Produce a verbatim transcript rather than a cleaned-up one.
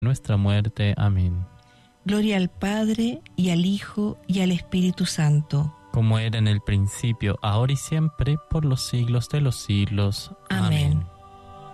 nuestra muerte. Amén. Gloria al Padre, y al Hijo, y al Espíritu Santo. Como era en el principio, ahora y siempre, por los siglos de los siglos. Amén.